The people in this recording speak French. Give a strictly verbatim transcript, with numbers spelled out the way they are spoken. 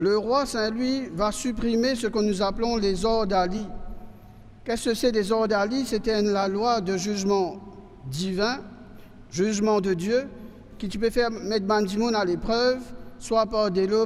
Le roi Saint-Louis va supprimer ce que nous appelons les ordalies. Qu'est-ce que c'est des ordalies? C'était la loi de jugement divin, jugement de Dieu, qui tu peux faire mettre Bandimoun à l'épreuve, soit par des lots,